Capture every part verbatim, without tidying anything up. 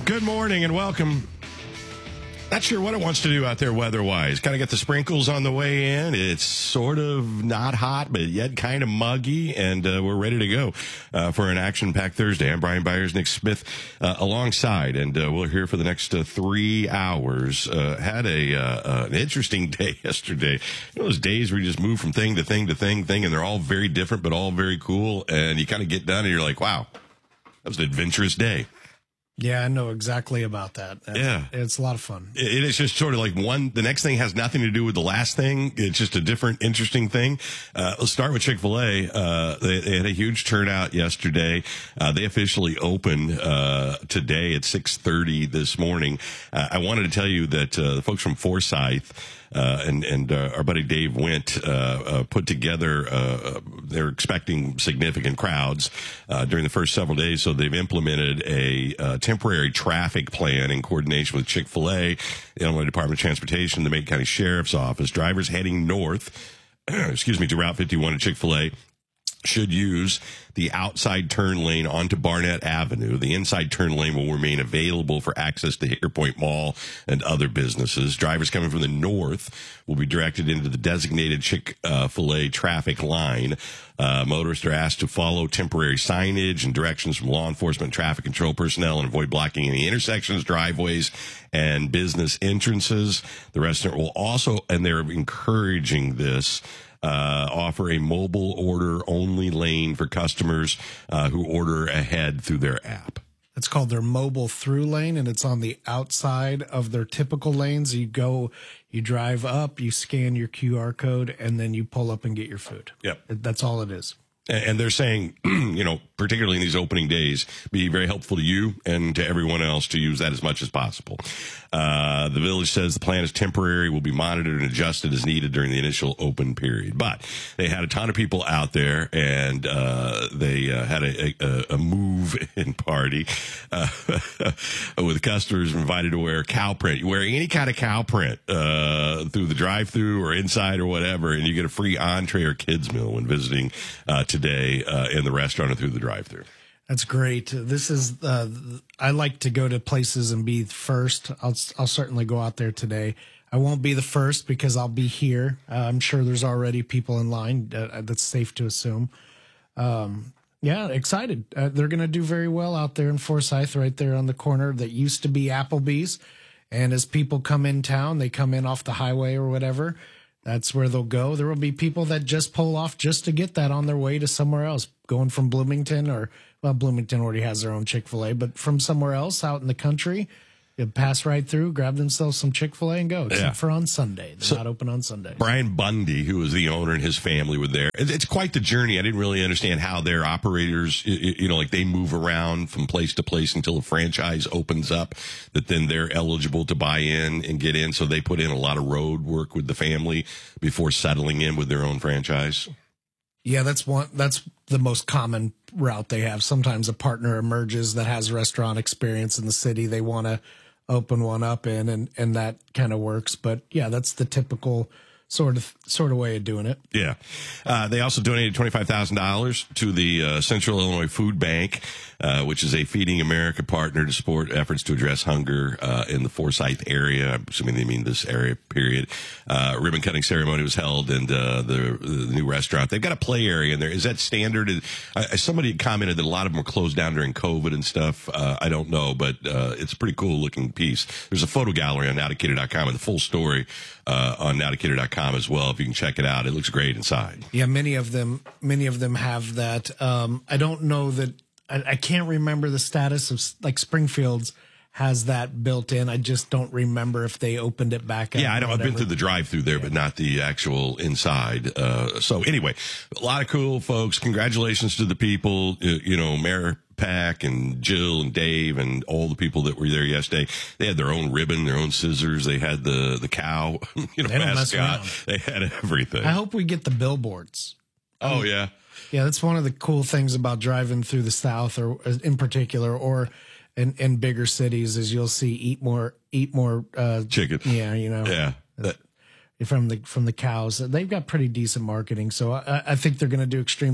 Good morning and welcome. Not sure what it wants to do out there weather-wise. Kind of got the sprinkles on the way in. It's sort of not hot, but yet kind of muggy, and uh, we're ready to go uh, for an action-packed Thursday. I'm Brian Byers, Nick Smith uh, alongside, and uh, we're here for the next uh, three hours. Uh, had a uh, uh, an interesting day yesterday. You know those days where you just move from thing to thing to thing, thing, and they're all very different but all very cool, and you kind of get done and you're like, wow, that was an adventurous day. Yeah, I know exactly about that. That's, yeah. It's a lot of fun. It is just sort of like one, the next thing has nothing to do with the last thing. It's just a different, interesting thing. Uh, let's start with Chick-fil-A. Uh, they, they had a huge turnout yesterday. Uh, they officially opened, uh, today at six thirty this morning. Uh, I wanted to tell you that, uh, the folks from Forsyth, Uh, and, and, uh, our buddy Dave Wint, uh, uh, put together, uh, they're expecting significant crowds, uh, during the first several days. So they've implemented a, uh, temporary traffic plan in coordination with Chick-fil-A, the Illinois Department of Transportation, the Macon County Sheriff's Office. Drivers heading north, excuse me, to Route fifty-one to Chick-fil-A should use the outside turn lane onto Barnett Avenue. The inside turn lane will remain available for access to Hickory Point Mall and other businesses. Drivers coming from the north will be directed into the designated Chick-fil-A traffic line. Uh, motorists are asked to follow temporary signage and directions from law enforcement, traffic control personnel, and avoid blocking any intersections, driveways, and business entrances. The restaurant will also, and they're encouraging this, Uh, offer a mobile order only lane for customers uh, who order ahead through their app. It's called their mobile through lane, and it's on the outside of their typical lanes. You go, you drive up, you scan your Q R code, and then you pull up and get your food. Yep. That's all it is. And they're saying, you know, particularly in these opening days, be very helpful to you and to everyone else to use that as much as possible. Uh, the village says the plan is temporary, will be monitored and adjusted as needed during the initial open period. But they had a ton of people out there, and uh, they uh, had a, a, a move-in party uh, with customers invited to wear cow print. You wear any kind of cow print uh, through the drive-thru or inside or whatever, and you get a free entree or kids meal when visiting uh, today uh, in the restaurant or through the drive-thru. That's great. This is, uh, I like to go to places and be first. I'll, I'll certainly go out there today. I won't be the first because I'll be here. Uh, I'm sure there's already people in line. Uh, that's safe to assume. Um, yeah, excited. Uh, they're going to do very well out there in Forsyth, right there on the corner that used to be Applebee's. And as people come in town, they come in off the highway or whatever. That's where they'll go. There will be people that just pull off just to get that on their way to somewhere else, going from Bloomington or, well, Bloomington already has their own Chick-fil-A, but from somewhere else out in the country, you pass right through, grab themselves some Chick-fil-A and go, except yeah. for on Sunday. They're so, not open on Sunday. Brian Bundy, who was the owner, and his family were there. It's quite the journey. I didn't really understand how their operators, you know, like they move around from place to place until a franchise opens up, that then they're eligible to buy in and get in. So they put in a lot of road work with the family before settling in with their own franchise. Yeah, that's one. That's the most common route they have. Sometimes a partner emerges that has restaurant experience in the city they want to open one up in, and, and that kind of works. But yeah, that's the typical sort of sort of way of doing it. Yeah. Uh, they also donated twenty-five thousand dollars to the uh, Central Illinois Food Bank, uh, which is a Feeding America partner to support efforts to address hunger uh, in the Forsyth area. I'm assuming they mean this area, period. Uh, ribbon cutting ceremony was held in uh, the, the new restaurant. They've got a play area in there. Is that standard? Uh, somebody commented that a lot of them were closed down during COVID and stuff. Uh, I don't know, but uh, it's a pretty cool looking piece. There's a photo gallery on now decatur dot com and the full story uh, on now decatur dot com as well, if you can check it out. It looks great inside. Yeah, many of them, many of them have that. Um, I don't know that, I, I can't remember the status of, like, Springfield's has that built in. I just don't remember if they opened it back up. Yeah, I know. I've been through the drive-through there, yeah. but not the actual inside. Uh, so anyway, a lot of cool folks. Congratulations to the people, you, you know, Mayor Pack and Jill and Dave and all the people that were there yesterday. They had their own ribbon, their own scissors. They had the, the cow, you know, they don't mess mascot. around. They had everything. I hope we get the billboards. Oh, um, yeah. Yeah, that's one of the cool things about driving through the South, or in particular, or in, in bigger cities, is you'll see eat more, eat more uh, chicken. Yeah, you know. Yeah. That, from the from the cows. They've got pretty decent marketing, so I, I think they're going to do extremely well.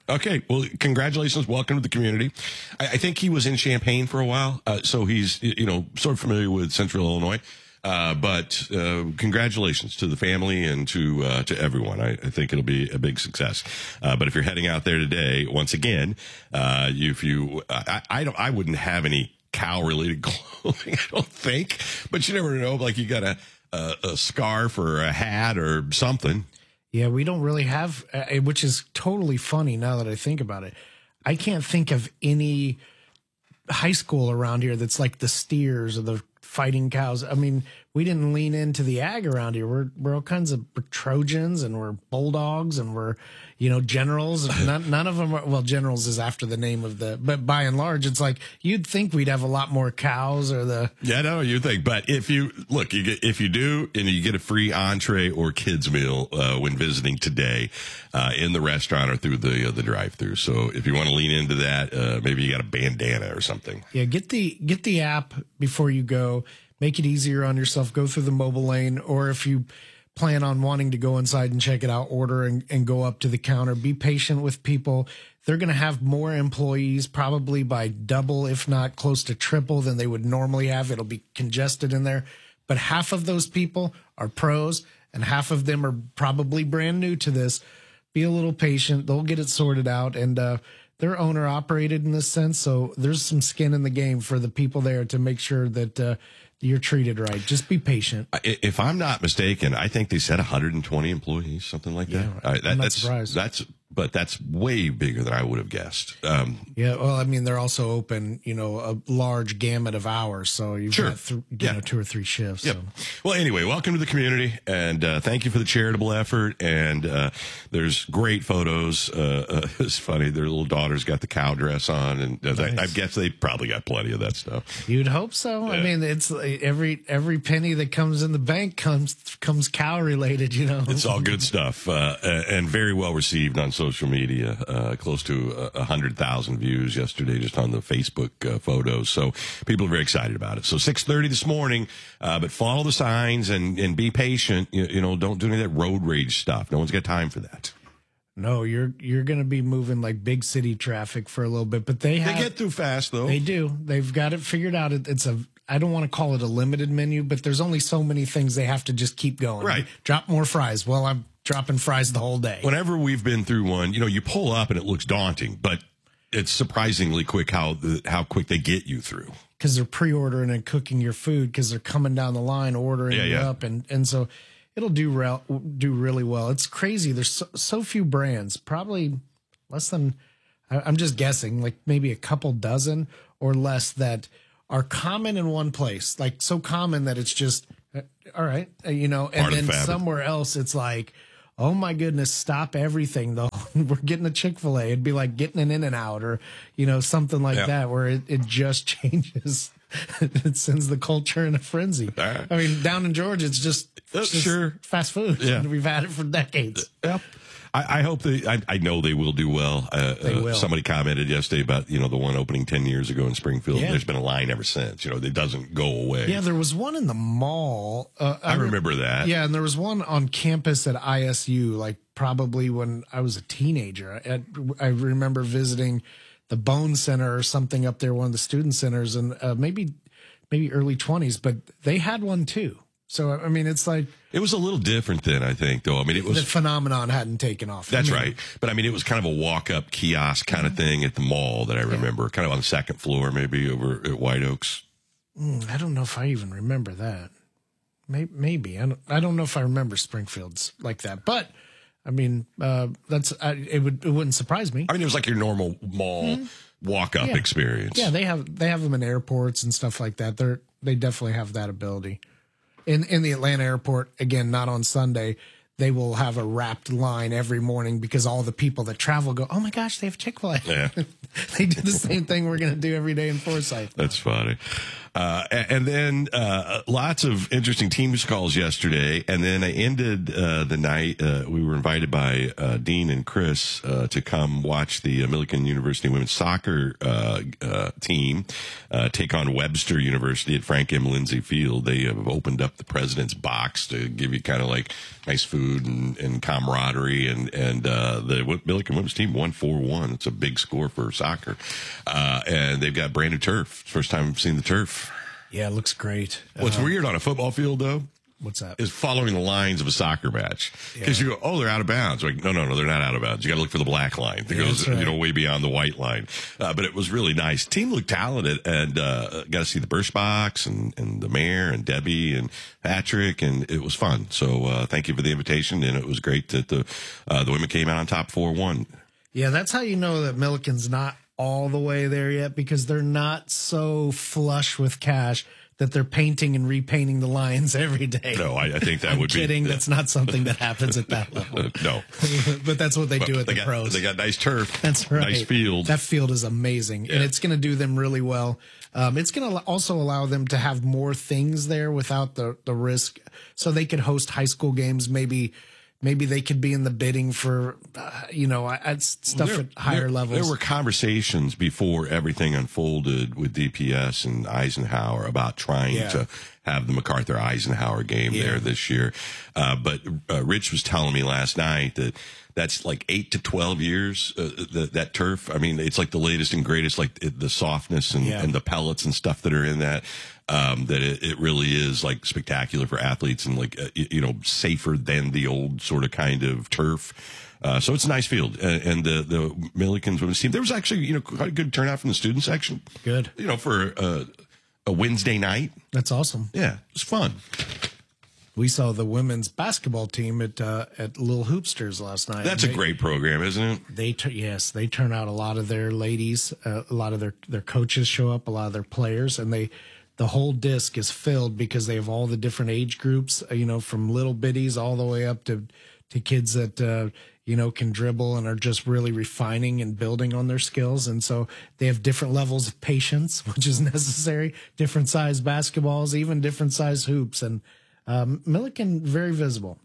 Okay, well, congratulations. Welcome to the community. I, I think he was in Champaign for a while, uh, so he's, you know, sort of familiar with Central Illinois. Uh, but uh, congratulations to the family and to uh, to everyone. I, I think it'll be a big success. Uh, but if you're heading out there today, once again, uh, if you, I, I don't, I wouldn't have any cow-related clothing, I don't think. But you never know. Like you got a a, a scarf or a hat or something. Yeah, we don't really have, uh, which is totally funny now that I think about it. I can't think of any high school around here that's like the Steers or the Fighting Cows. I mean, we didn't lean into the ag around here. We're we're all kinds of we're Trojans and we're Bulldogs and we're, you know, Generals. None, none of them are, well, Generals is after the name of the, but by and large, it's like you'd think we'd have a lot more cows or the. Yeah, no, you think. But if you look, you get if you do, and you get a free entree or kids meal uh, when visiting today uh, in the restaurant or through the uh, the drive-through. So if you want to lean into that, uh, maybe you got a bandana or something. Yeah, get the get the app before you go. Make it easier on yourself. Go through the mobile lane, or if you plan on wanting to go inside and check it out, order and, and go up to the counter. Be patient with people. They're going to have more employees, probably by double, if not close to triple than they would normally have. It'll be congested in there. But half of those people are pros, and half of them are probably brand new to this. Be a little patient. They'll get it sorted out. And uh, they're owner operated in this sense. So there's some skin in the game for the people there to make sure that uh, you're treated right. Just be patient. If I'm not mistaken, I think they said one hundred twenty employees, something like that. Yeah, All right, that I'm not that's, surprised. That's, but that's way bigger than I would have guessed. Um, Yeah, well, I mean, they're also open, you know, a large gamut of hours. So you've Sure. got th- you Yeah. know, two or three shifts. Yep. So. Well, anyway, welcome to the community, and uh, thank you for the charitable effort. And uh, there's great photos. Uh, uh, it's funny. Their little daughter's got the cow dress on, and uh, Nice. I, I guess they probably got plenty of that stuff. You'd hope so. I Yeah. mean, it's like every every penny that comes in the bank comes comes cow related, you know. It's all good stuff, uh, and very well received on social media. Uh, close to a hundred thousand views yesterday just on the Facebook uh, photos. So people are very excited about it. So six thirty this morning, uh, but follow the signs and, and be patient. You, you know, don't do any of that road rage stuff. No one's got time for that. No, you're you're going to be moving like big city traffic for a little bit, but they have They get through fast though. They do. They've got it figured out. It, it's a I don't want to call it a limited menu, but there's only so many things they have to just keep going. Right. Drop more fries. Well, I'm dropping fries the whole day. Whenever we've been through one, you know, you pull up and it looks daunting, but it's surprisingly quick how the, how quick they get you through. Because they're pre-ordering and cooking your food because they're coming down the line ordering Yeah, it yeah. up, and and so it'll do rel- do really well. It's crazy. There's so, so few brands, probably less than I, I'm just guessing, like maybe a couple dozen or less that are common in one place, like so common that it's just uh, all right, uh, you know, and Part of then the fabric. somewhere else it's like, oh my goodness, stop everything though. We're getting a Chick-fil-A. It'd be like getting an In-N-Out or, you know, something like Yeah. that where it, it just changes. It sends the culture in a frenzy. right. I mean, down in Georgia, it's just, Uh, it's just sure. fast food. Yeah. We've had it for decades. Yep. I, I hope they, I, I know they will do well. Uh, They uh, will. Somebody commented yesterday about, you know, the one opening ten years ago in Springfield. Yeah. There's been a line ever since, you know, it doesn't go away. Yeah, there was one in the mall. Uh, I re- remember that. Yeah, and there was one on campus at I S U, like probably when I was a teenager. I, I remember visiting the Bone Center or something up there, one of the student centers, and uh, maybe maybe early twenties, but they had one too. So, I mean, it's like It was a little different then, I think, though. I mean, it the was, phenomenon hadn't taken off. that's I mean, right. But I mean, it was kind of a walk up kiosk kind of thing at the mall that I remember, kind of on the second floor, maybe over at White Oaks. mm, I don't know if I even remember that. Maybe, maybe. I don't, I don't know if I remember Springfield's like that, but I mean, uh, that's I, it would it wouldn't surprise me. I mean, it was like your normal mall walk up Yeah. experience. Yeah, they have they have them in airports and stuff like that. They're they definitely have that ability. In in the Atlanta airport, again, not on Sunday, they will have a wrapped line every morning because all the people that travel go, oh my gosh, they have Chick-fil-A. Yeah. They do the same thing we're going to do every day in Forsyth. That's funny. Uh, a- and then uh, lots of interesting teams calls yesterday. And then I ended uh, the night. Uh, we were invited by uh, Dean and Chris uh, to come watch the Millikan University women's soccer uh, uh, team uh, take on Webster University at Frank M. Lindsay Field. They have opened up the president's box to give you kind of like nice food and, and camaraderie. And, and uh, the Millikan women's team won four one. It's a big score for soccer. Uh, and they've got brand new turf. First time I've seen the turf. Yeah, it looks great. What's Uh, weird on a football field, though, What's that? is following the lines of a soccer match. Because Yeah. you go, oh, they're out of bounds. Like, no, no, no, they're not out of bounds. You got to look for the black line that Yeah, goes, that's right. you know, way beyond the white line. Uh, but it was really nice. Team looked talented, and uh, got to see the Birchbox and, and the mayor and Debbie and Patrick, and it was fun. So uh, thank you for the invitation, and it was great that the uh, the women came out on top four one. Yeah, that's how you know that Milliken's not all the way there yet, because they're not so flush with cash that they're painting and repainting the lines every day. No, I, I think that I'm would kidding. be. That's not something that happens at that level. Uh, no. But that's what they do at they the got, pros. They got nice turf. That's right. Nice field. That field is amazing, Yeah. and it's going to do them really well. Um, it's going to also allow them to have more things there without the the risk, so they could host high school games. Maybe, maybe they could be in the bidding for, uh, you know, I- I'd stuff There- at higher there, levels. There were conversations before everything unfolded with D P S and Eisenhower about trying Yeah. to have the MacArthur Eisenhower game Yeah. there this year. Uh, but uh, Rich was telling me last night that that's like eight to twelve years, uh, the, that turf. I mean, it's like the latest and greatest, like it, the softness and, Yeah. and the pellets and stuff that are in that. Um, that it, it really is like spectacular for athletes and like, uh, you you know, safer than the old sort of kind of turf. Uh, so it's a nice field. And, and the, the Millikens women's team, there was actually, you know, quite a good turnout from the student section. Good. You know, for uh, a Wednesday night. That's awesome. Yeah, it was fun. We saw the women's basketball team at uh, at Little Hoopsters last night. That's a They- great program, isn't it? They tur yes, they turn out a lot of their ladies, uh, a lot of their their coaches show up, a lot of their players, and they the whole disc is filled because they have all the different age groups, uh, you know, from little bitties all the way up to to kids that uh, you know can dribble and are just really refining and building on their skills, and so they have different levels of patience, which is necessary, different size basketballs, even different size hoops, and um, Milliken very visible.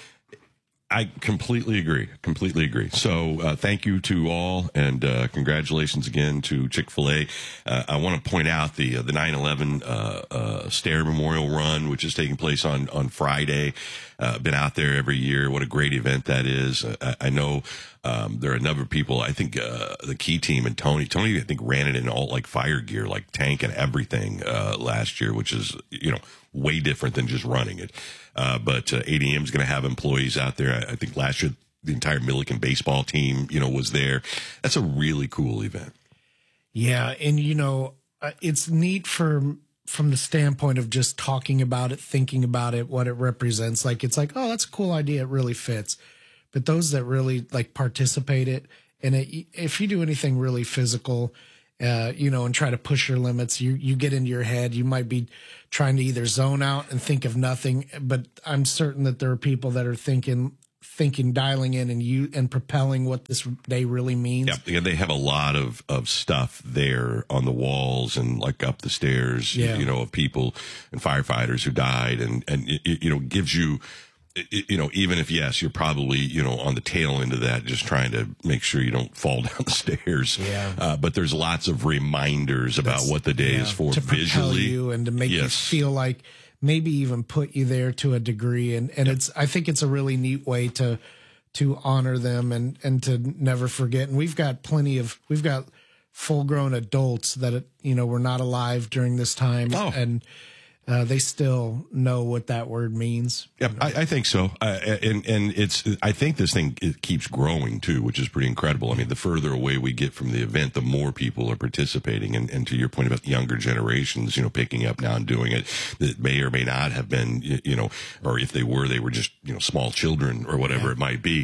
I completely agree. Completely agree. So uh, thank you to all, and uh, congratulations again to Chick-fil-A. Uh, I want to point out the uh, the nine eleven uh, uh, Stair Memorial Run, which is taking place on on Friday. Uh, been out there every year. What a great event that is. Uh, I, I know um, there are a number of people. I think uh, the key team and Tony. Tony, I think, ran it in all like fire gear, like tank and everything uh, last year, which is, you know, way different than just running it. Uh, but uh, A D M is going to have employees out there. I, I think last year the entire Millikan baseball team, you know, was there. That's a really cool event. Yeah, and you know, uh, it's neat for from the standpoint of just talking about it, thinking about it, what it represents. Like it's like, oh, that's a cool idea. It really fits. But those that really like participate it, and it, if you do anything really physical, uh, you know, and try to push your limits, you you get into your head. You might be trying to either zone out and think of nothing. But I'm certain that there are people that are thinking. thinking, dialing in and you and propelling what this day really means. Yeah, yeah, they have a lot of, of stuff there on the walls and like up the stairs, Yeah. you know, of people and firefighters who died, and and it, you know, gives you, you know, even if yes, you're probably, you know, on the tail end of that, just trying to make sure you don't fall down the stairs. Yeah. Uh, but there's lots of reminders about That's- what the day yeah, is for to propel visually, you and to make you Yes. feel like maybe even put you there to a degree. And, and it's, I think it's a really neat way to, to honor them and, and to never forget. And we've got plenty of, we've got full grown adults that, you know, were not alive during this time. Oh. And, uh, they still know what that word means. Yep, I, I think so, uh, and and it's. I think this thing it keeps growing too, which is pretty incredible. I mean, the further away we get from the event, the more people are participating. And, and to your point about the younger generations, you know, picking up now and doing it, that may or may not have been, you, you know, or if they were, they were just, you know, small children or whatever Yeah. it might be.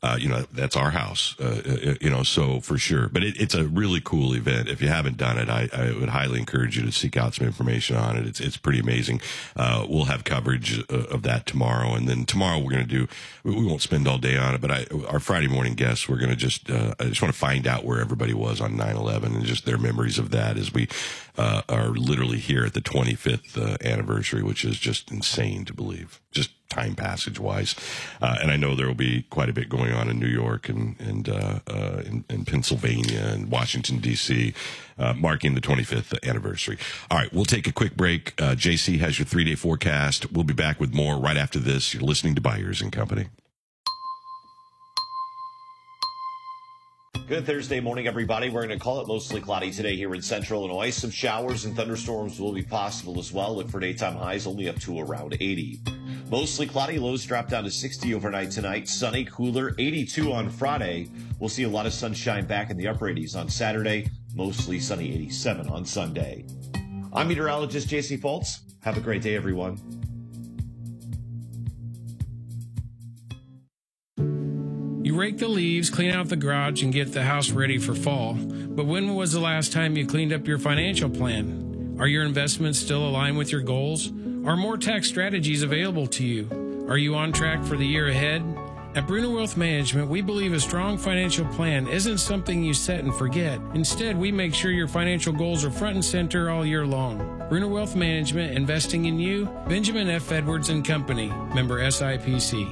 uh, you know, that's our house, uh, you know, so for sure. But it, it's a really cool event. If you haven't done it, I, I would highly encourage you to seek out some information on it. It's it's pretty amazing. Uh, we'll have coverage of that tomorrow, and then tomorrow we're going to do. We won't spend all day on it, but I, our Friday morning guests, we're going to just. Uh, I just want to find out where everybody was on nine eleven and just their memories of that as we uh, are literally here at the twenty-fifth uh, anniversary, which is just insane to believe. Just time passage wise, uh, and I know there will be quite a bit going on in New York and and uh, uh, in, in Pennsylvania and Washington D C, uh, marking the twenty-fifth anniversary. All right, we'll take a quick break. Uh, J C has your three day forecast. We'll be back with more right after this. You're listening to Byers and Company. Good Thursday morning, everybody. We're going to call it mostly cloudy today here in central Illinois. Some showers and thunderstorms will be possible as well. Look for daytime highs only up to around eighty. Mostly cloudy, lows drop down to sixty overnight tonight. Sunny, cooler, eighty-two on Friday. We'll see a lot of sunshine back in the upper eighties on Saturday. Mostly sunny, eighty-seven on Sunday. I'm meteorologist J C Fultz. Have a great day, everyone. You rake the leaves, clean out the garage, and get the house ready for fall. But when was the last time you cleaned up your financial plan? Are your investments still aligned with your goals? Are more tax strategies available to you? Are you on track for the year ahead? At Bruner Wealth Management, we believe a strong financial plan isn't something you set and forget. Instead, we make sure your financial goals are front and center all year long. Bruner Wealth Management, investing in you. Benjamin F. Edwards and Company, member S I P C.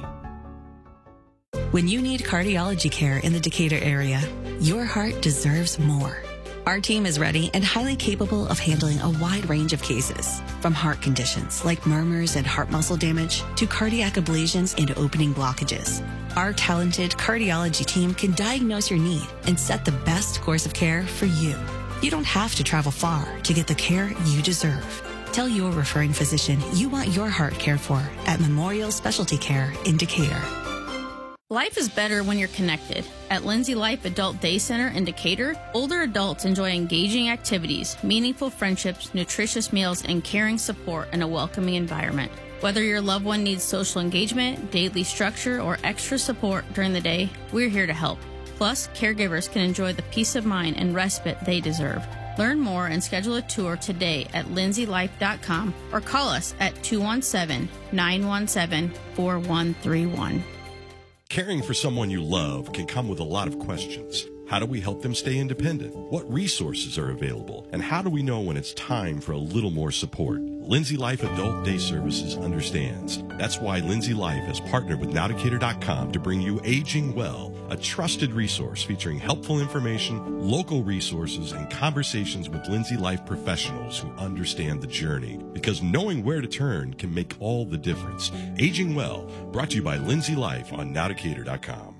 When you need cardiology care in the Decatur area, your heart deserves more. Our team is ready and highly capable of handling a wide range of cases, from heart conditions like murmurs and heart muscle damage to cardiac ablations and opening blockages. Our talented cardiology team can diagnose your need and set the best course of care for you. You don't have to travel far to get the care you deserve. Tell your referring physician you want your heart cared for at Memorial Specialty Care in Decatur. Life is better when you're connected. At Lindsay Life Adult Day Center in Decatur, older adults enjoy engaging activities, meaningful friendships, nutritious meals, and caring support in a welcoming environment. Whether your loved one needs social engagement, daily structure, or extra support during the day, we're here to help. Plus, caregivers can enjoy the peace of mind and respite they deserve. Learn more and schedule a tour today at lindsay life dot com or call us at two one seven, nine one seven, four one three one. Caring for someone you love can come with a lot of questions. How do we help them stay independent? What resources are available? And how do we know when it's time for a little more support? Lindsay Life Adult Day Services understands. That's why Lindsay Life has partnered with now decatur dot com to bring you Aging Well, a trusted resource featuring helpful information, local resources, and conversations with Lindsay Life professionals who understand the journey. Because knowing where to turn can make all the difference. Aging Well, brought to you by Lindsay Life on now decatur dot com.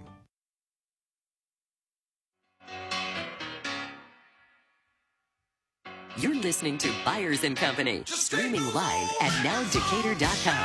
You're listening to Byers and Company, streaming live at now decatur dot com.